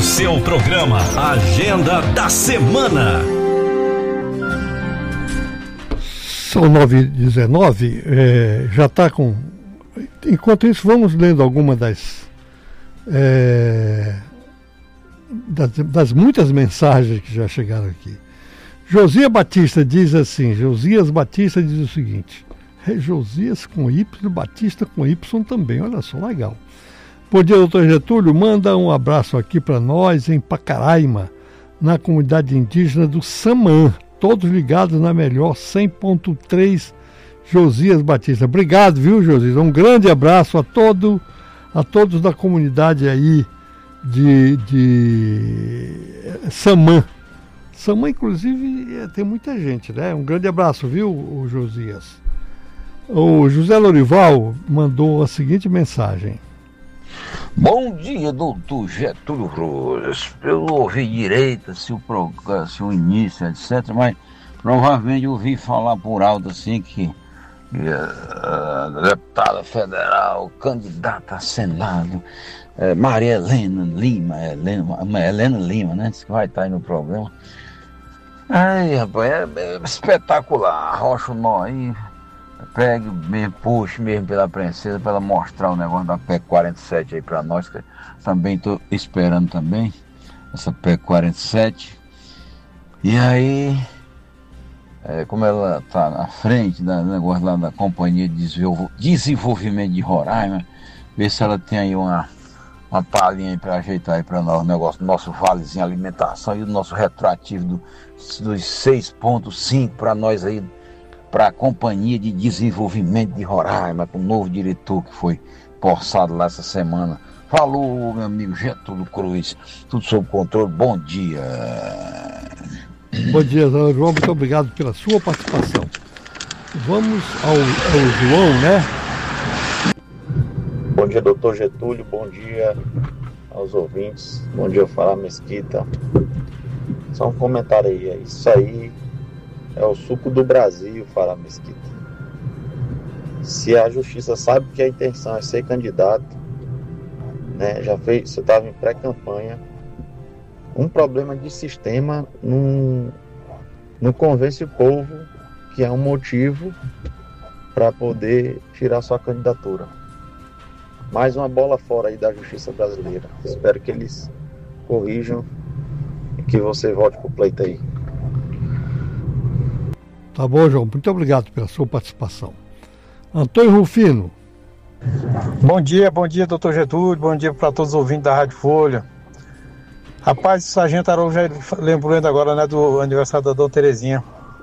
seu programa Agenda da Semana. São 9h19, já está com... Enquanto isso, vamos lendo alguma das muitas mensagens que já chegaram aqui. Josias Batista diz o seguinte: Josias com Y, Batista com Y também, olha só, legal. Bom dia, doutor Getúlio, manda um abraço aqui para nós em Pacaraima, na comunidade indígena do Samã, todos ligados na melhor 100.3, Josias Batista. Obrigado, viu, Josias? Um grande abraço a todos da comunidade aí de Samã. Samã, inclusive, tem muita gente, né? Um grande abraço, viu, o Josias? O José Lorival mandou a seguinte mensagem. Bom dia, doutor Getúlio Cruz. Eu não ouvi direito se o início, etc., mas provavelmente ouvi falar por alto assim que a deputada federal, candidata a Senado, Maria Helena Lima, né? Diz que vai estar aí no programa. Ai, rapaz, é espetacular. Arrocha o nó aí, pegue mesmo, puxe mesmo pela princesa para ela mostrar o negócio da PEC 47 aí para nós, que também estou esperando também essa PEC 47. E aí, como ela está na frente do negócio lá da Companhia de Desenvolvimento de Roraima, ver se ela tem aí uma palhinha aí para ajeitar aí para nós o negócio do nosso valezinho alimentação e o nosso retroativo dos 6,5 para nós aí, para a Companhia de Desenvolvimento de Roraima, com o novo diretor que foi possado lá essa semana. Falou, meu amigo Getúlio Cruz, tudo sob controle, bom dia. Bom dia, João, muito obrigado pela sua participação. Vamos ao João, né? Bom dia, doutor Getúlio, bom dia aos ouvintes, bom dia, Fará Mesquita. Só um comentário aí, isso aí é o suco do Brasil, Fará Mesquita. Se a justiça sabe que a intenção é ser candidato, né, você estava em pré-campanha, um problema de sistema não convence o povo que é um motivo para poder tirar sua candidatura. Mais uma bola fora aí da justiça brasileira. Espero que eles corrijam e que você volte pro pleito aí. Tá bom, João. Muito obrigado pela sua participação. Antônio Rufino. Bom dia, doutor Getúlio. Bom dia para todos os ouvintes da Rádio Folha. Rapaz, o Sargento Haroldo, já lembrando agora, né, do aniversário da Dona Terezinha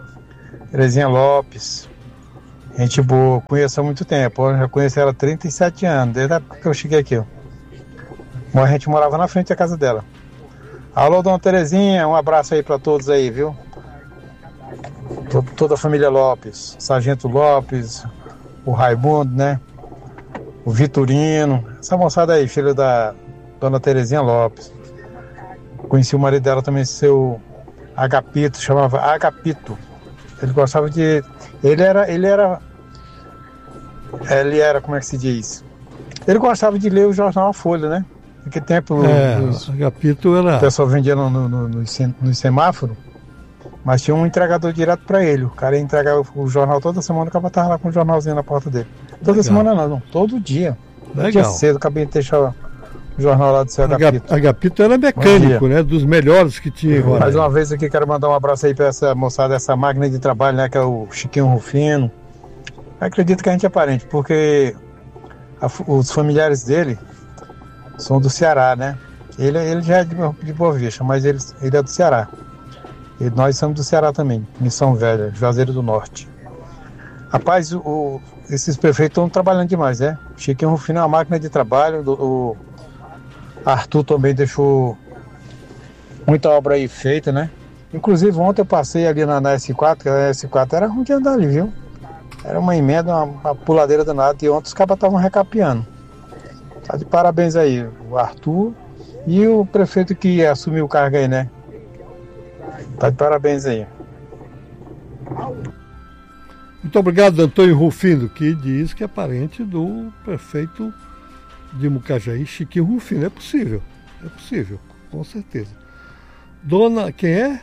Lopes. Gente boa, conheço há muito tempo. Eu já conheci ela há 37 anos, desde a época que eu cheguei aqui. A gente morava na frente da casa dela. Alô, Dona Terezinha, um abraço aí para todos aí, viu? Toda a família Lopes, Sargento Lopes, o Raimundo, né? O Vitorino, essa moçada aí, filho da Dona Terezinha Lopes. Conheci o marido dela também, seu Agapito, chamava Agapito. Ele gostava de... Ele era, como é que se diz? Ele gostava de ler o jornal A Folha, né? Naquele tempo, Agapito era... o pessoal vendia no semáforo, mas tinha um entregador direto para ele. O cara ia entregar o jornal toda semana, o cara estava lá com o jornalzinho na porta dele. Toda semana não, todo dia. Legal. Dia cedo, acabei de deixar o jornal lá do seu Agapito. Agapito era mecânico, né? Dos melhores que tinha em Roraima. Mais uma vez aqui, quero mandar um abraço aí para essa moçada, essa máquina de trabalho, né? Que é o Chiquinho Rufino. Acredito que a gente é parente, porque os familiares dele são do Ceará, né? Ele já é de Boa Vista, mas ele é do Ceará. E nós somos do Ceará também, Missão Velha, Juazeiro do Norte. Rapaz, esses prefeitos estão trabalhando demais, né? Chiquinho Rufino é uma máquina de trabalho, o Arthur também deixou muita obra aí feita, né? Inclusive ontem eu passei ali na S4, que a S4 era ruim de andar ali, viu? Era uma emenda, uma puladeira danada, e ontem os cabas estavam recapeando. Tá de parabéns aí, o Arthur e o prefeito que assumiu o cargo aí, né? Tá de parabéns aí. Muito obrigado, Antônio Rufino, que diz que é parente do prefeito de Mucajaí, Chiquinho Rufino. É possível. com certeza. Dona, quem é?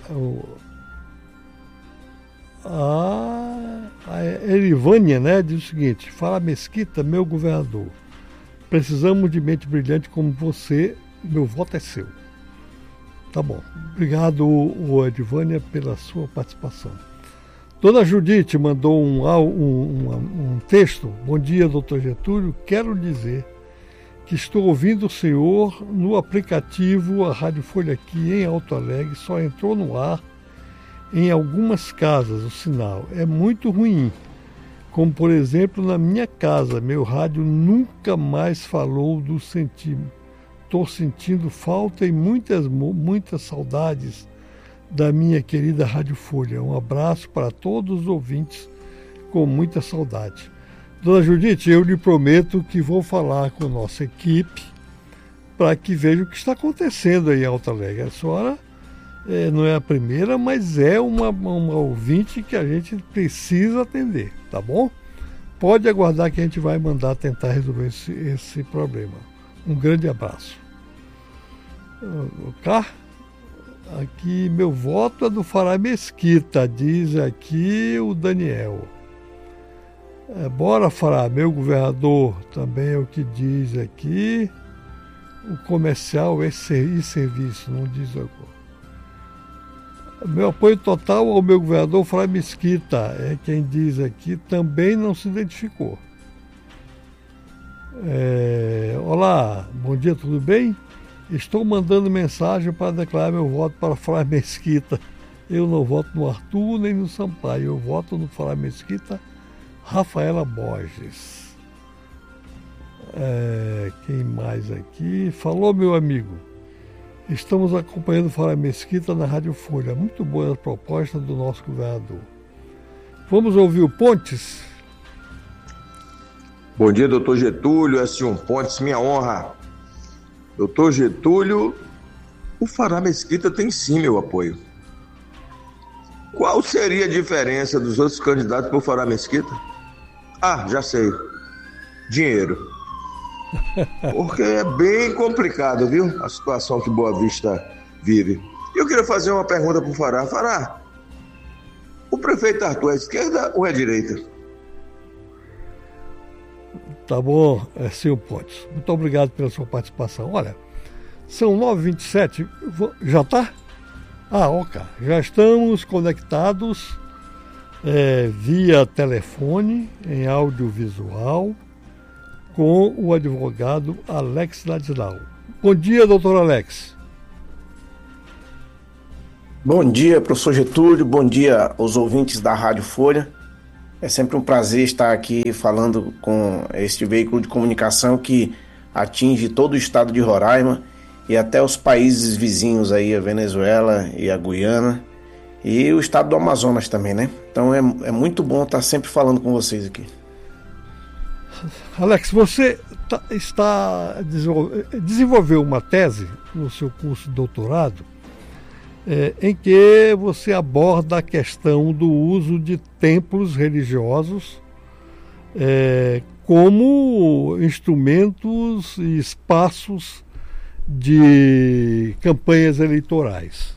A Erivânia, né, diz o seguinte: fala Mesquita, meu governador, precisamos de mente brilhante como você, meu voto é seu. Tá bom, obrigado, Erivânia, pela sua participação. Dona Judite mandou um texto. Bom dia, doutor Getúlio, quero dizer que estou ouvindo o senhor no aplicativo, a Rádio Folha aqui em Alto Alegre, só entrou no ar em algumas casas o sinal. É muito ruim. Como, por exemplo, na minha casa, meu rádio nunca mais falou do sentimento. Estou sentindo falta e muitas saudades da minha querida Rádio Folha. Um abraço para todos os ouvintes com muita saudade. Dona Judite, eu lhe prometo que vou falar com a nossa equipe para que veja o que está acontecendo aí em Alto Alegre. A senhora não é a primeira, mas é uma ouvinte que a gente precisa atender, tá bom? Pode aguardar que a gente vai mandar tentar resolver esse problema. Um grande abraço. Aqui, meu voto é do Fará Mesquita, diz aqui o Daniel. Bora, Fará, meu governador, também é o que diz aqui. O comercial e serviço, não diz agora. Meu apoio total ao meu governador Fará Mesquita, é quem diz aqui, também não se identificou. Olá, bom dia, tudo bem? Estou mandando mensagem para declarar meu voto para Fará Mesquita. Eu não voto no Arthur nem no Sampaio, eu voto no Fará Mesquita, Rafaela Borges. Quem mais aqui? Falou, meu amigo. Estamos acompanhando o Fará Mesquita na Rádio Folha. Muito boa a proposta do nosso governador. Vamos ouvir o Pontes? Bom dia, doutor Getúlio, S1 Pontes, minha honra. Doutor Getúlio, o Fará Mesquita tem sim meu apoio. Qual seria a diferença dos outros candidatos para o Fará Mesquita? Já sei. Dinheiro. Porque é bem complicado, viu? A situação que Boa Vista vive. Eu queria fazer uma pergunta para o Fará. Fará, o prefeito Arthur é esquerda ou é direita? Tá bom, senhor Pontes. Muito obrigado pela sua participação. Olha, são 9h27. Já está? Ok. Já estamos conectados via telefone, em audiovisual, com o advogado Alex Ladislau. Bom dia, doutor Alex. Bom dia, professor Getúlio. Bom dia aos ouvintes da Rádio Folha. É sempre um prazer estar aqui falando com este veículo de comunicação que atinge todo o estado de Roraima e até os países vizinhos aí, a Venezuela e a Guiana e o estado do Amazonas também, né? Então é muito bom estar sempre falando com vocês aqui. Alex, você desenvolveu uma tese no seu curso de doutorado em que você aborda a questão do uso de templos religiosos como instrumentos e espaços de campanhas eleitorais.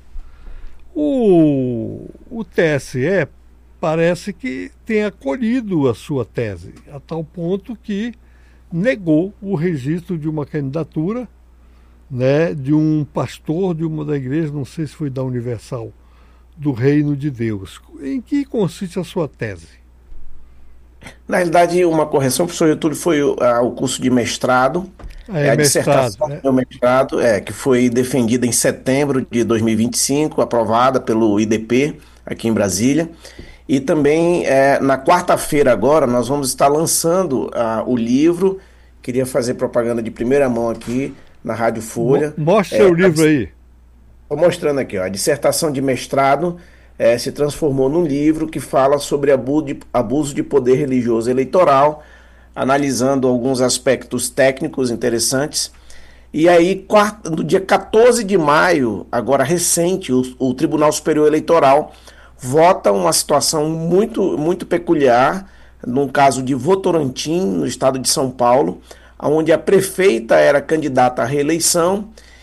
O TSE parece que tem acolhido a sua tese, a tal ponto que negou o registro de uma candidatura, né, de um pastor de uma da igreja, não sei se foi da Universal, do Reino de Deus. Em que consiste a sua tese? Na realidade, uma correção, professor Getúlio, foi o curso de mestrado, a dissertação do meu mestrado, que foi defendida em setembro de 2025, aprovada pelo IDP, aqui em Brasília. E também, na quarta-feira agora, nós vamos estar lançando o livro. Queria fazer propaganda de primeira mão aqui na Rádio Folha. Mostre seu livro aí. Estou mostrando aqui, a dissertação de mestrado se transformou num livro que fala sobre abuso de poder religioso eleitoral, analisando alguns aspectos técnicos interessantes. E aí, no dia 14 de maio, agora recente, o Tribunal Superior Eleitoral vota uma situação muito, muito peculiar, num caso de Votorantim, no estado de São Paulo, onde a prefeita era candidata à reeleição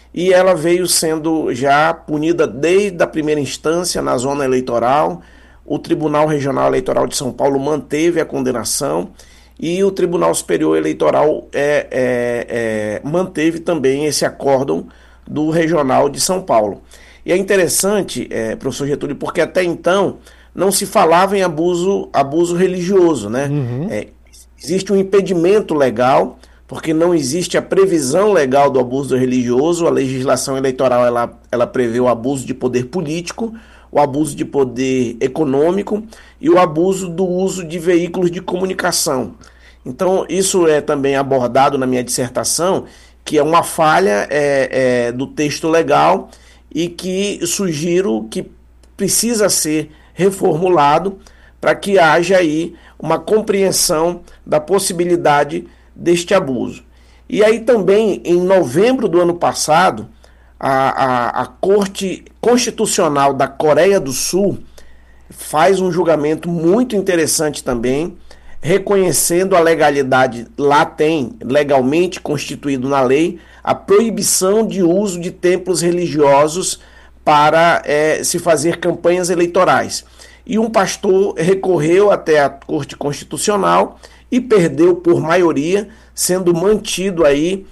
e ela veio sendo já punida desde a primeira instância na zona eleitoral. O Tribunal Regional Eleitoral de São Paulo manteve a condenação e o Tribunal Superior Eleitoral manteve também esse acórdão do Regional de São Paulo. E é interessante, professor Getúlio, porque até então não se falava em abuso religioso, né? Existe um impedimento legal, porque não existe a previsão legal do abuso religioso. A legislação eleitoral ela prevê o abuso de poder político, o abuso de poder econômico e o abuso do uso de veículos de comunicação. Então, isso é também abordado na minha dissertação, que é uma falha do texto legal e que sugiro que precisa ser reformulado para que haja aí uma compreensão da possibilidade deste abuso. E aí também, em novembro do ano passado, a Corte Constitucional da Coreia do Sul faz um julgamento muito interessante também, reconhecendo a legalidade. Lá tem legalmente constituído na lei a proibição de uso de templos religiosos para se fazer campanhas eleitorais. E um pastor recorreu até a Corte Constitucional e perdeu por maioria, sendo mantido aí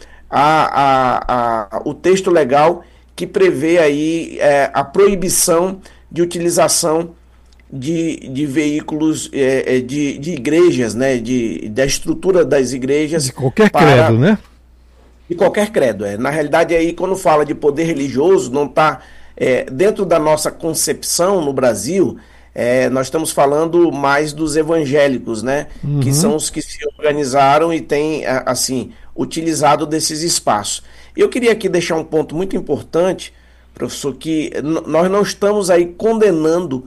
o texto legal que prevê aí a proibição de utilização de veículos de igrejas, né, da estrutura das igrejas. De qualquer credo, né? De qualquer credo. Na realidade, aí, quando fala de poder religioso, não está dentro da nossa concepção no Brasil. Nós estamos falando mais dos evangélicos, né? Que são os que se organizaram e têm, assim, utilizado desses espaços. Eu queria aqui deixar um ponto muito importante, professor, que nós não estamos aí condenando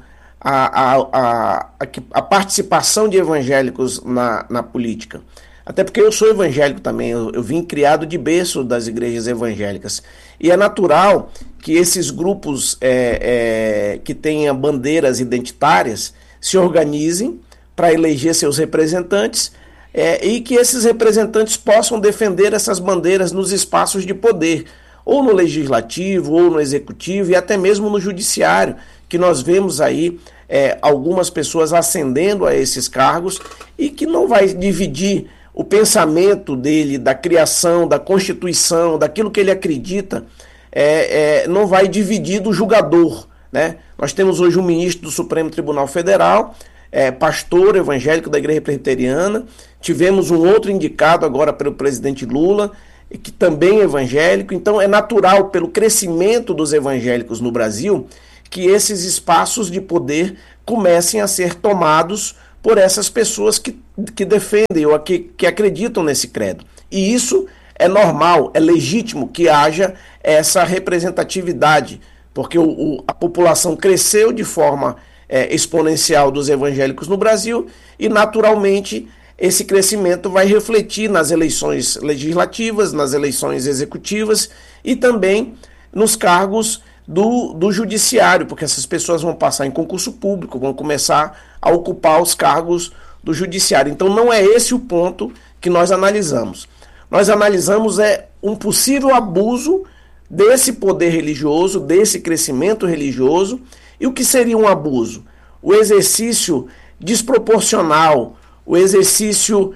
a participação de evangélicos na política. Até porque eu sou evangélico também, eu vim criado de berço das igrejas evangélicas. E é natural que esses grupos que tenham bandeiras identitárias se organizem para eleger seus representantes e que esses representantes possam defender essas bandeiras nos espaços de poder, ou no legislativo, ou no executivo e até mesmo no judiciário, que nós vemos aí algumas pessoas ascendendo a esses cargos e que não vai dividir o pensamento dele, da criação, da Constituição, daquilo que ele acredita, não vai dividir do julgador, né? Nós temos hoje um ministro do Supremo Tribunal Federal, pastor evangélico da Igreja Presbiteriana, tivemos um outro indicado agora pelo presidente Lula, que também é evangélico. Então é natural, pelo crescimento dos evangélicos no Brasil, que esses espaços de poder comecem a ser tomados por essas pessoas que defendem ou que acreditam nesse credo. E isso é normal, é legítimo que haja essa representatividade, porque a população cresceu de forma exponencial dos evangélicos no Brasil e, naturalmente, esse crescimento vai refletir nas eleições legislativas, nas eleições executivas e também nos cargos do judiciário, porque essas pessoas vão passar em concurso público, vão começar a ocupar os cargos do judiciário. Então não é esse o ponto que nós analisamos. Nós analisamos um possível abuso desse poder religioso, desse crescimento religioso. E o que seria um abuso? O exercício desproporcional, o exercício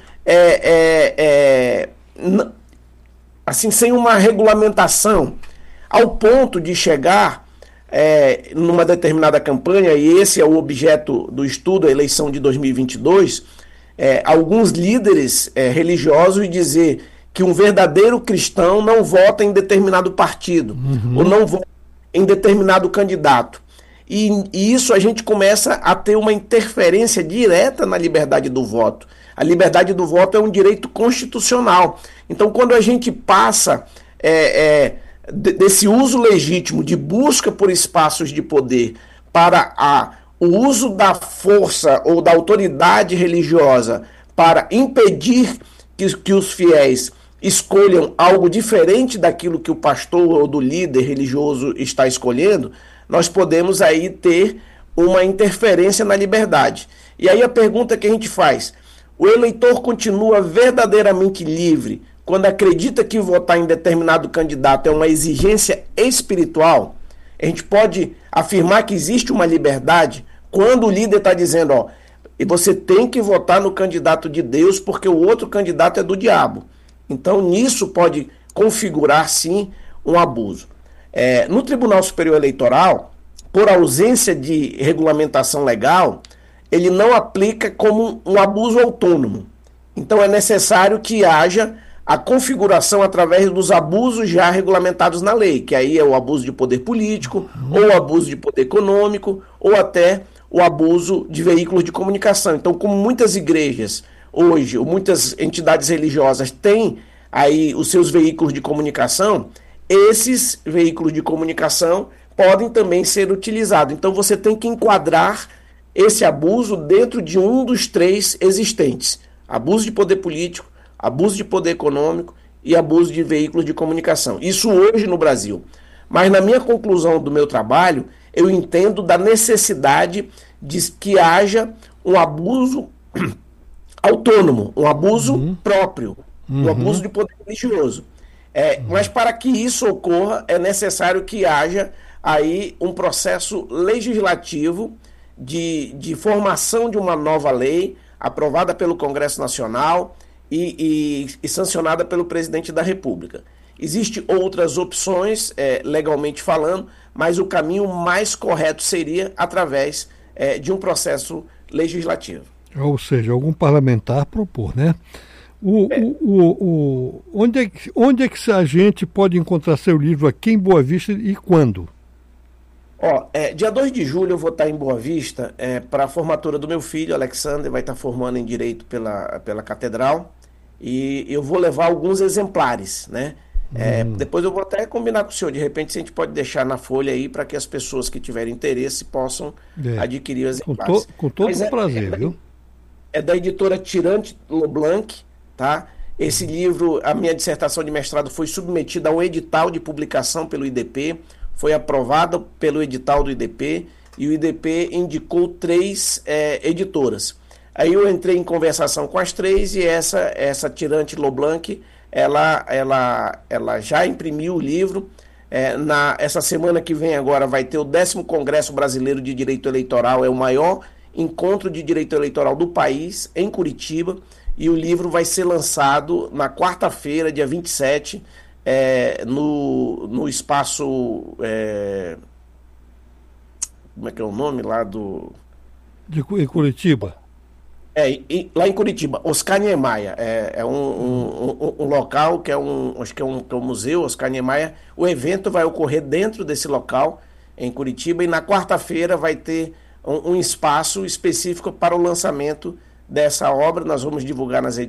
assim, sem uma regulamentação, ao ponto de chegar numa determinada campanha, e esse é o objeto do estudo, a eleição de 2022, alguns líderes religiosos dizer que um verdadeiro cristão não vota em determinado partido, ou não vota em determinado candidato. E isso a gente começa a ter uma interferência direta na liberdade do voto. A liberdade do voto é um direito constitucional. Então, quando a gente passa desse uso legítimo de busca por espaços de poder para o uso da força ou da autoridade religiosa para impedir que os fiéis escolham algo diferente daquilo que o pastor ou do líder religioso está escolhendo, nós podemos aí ter uma interferência na liberdade. E aí a pergunta que a gente faz: o eleitor continua verdadeiramente livre quando acredita que votar em determinado candidato é uma exigência espiritual, a gente pode afirmar que existe uma liberdade quando o líder está dizendo, ó, e você tem que votar no candidato de Deus porque o outro candidato é do diabo. Então, nisso pode configurar, sim, um abuso. No Tribunal Superior Eleitoral, por ausência de regulamentação legal, ele não aplica como um abuso autônomo. Então, é necessário que haja a configuração através dos abusos já regulamentados na lei, que aí é o abuso de poder político, ou o abuso de poder econômico, ou até o abuso de veículos de comunicação. Então, como muitas igrejas hoje, ou muitas entidades religiosas têm aí os seus veículos de comunicação, esses veículos de comunicação podem também ser utilizados. Então, você tem que enquadrar esse abuso dentro de um dos 3 existentes: abuso de poder político, abuso de poder econômico e abuso de veículos de comunicação. Isso hoje no Brasil. Mas na minha conclusão do meu trabalho, eu entendo da necessidade de que haja um abuso autônomo, um abuso próprio, um abuso de poder religioso. Mas para que isso ocorra, é necessário que haja aí um processo legislativo de formação de uma nova lei aprovada pelo Congresso Nacional e sancionada pelo Presidente da República. Existem outras opções, legalmente falando, mas o caminho mais correto seria através de um processo legislativo. Ou seja, algum parlamentar propor, né? Onde é que a gente pode encontrar seu livro aqui em Boa Vista e quando? Dia 2 de julho eu vou estar em Boa Vista para a formatura do meu filho, Alexander, vai estar formando em Direito pela Catedral, e eu vou levar alguns exemplares, né? Depois eu vou até combinar com o senhor, de repente se a gente pode deixar na folha aí para que as pessoas que tiverem interesse possam adquirir os exemplares. Com todo prazer, viu? É da editora Tirante Leblanc, tá? Esse livro, a minha dissertação de mestrado foi submetida a um edital de publicação pelo IDP, foi aprovada pelo edital do IDP e o IDP indicou 3 editoras. Aí eu entrei em conversação com as 3 e essa Tirante Leblanc, ela já imprimiu o livro. Essa semana que vem agora vai ter o 10º Congresso Brasileiro de Direito Eleitoral, é o maior encontro de direito eleitoral do país, em Curitiba, e o livro vai ser lançado na quarta-feira, dia 27, no espaço... como é que é o nome lá do... Em Curitiba? Lá em Curitiba, Oscar Niemeyer, um local que acho que é um museu, Oscar Niemeyer. O evento vai ocorrer dentro desse local, em Curitiba, e na quarta-feira vai ter um espaço específico para o lançamento dessa obra. Nós vamos divulgar nas redes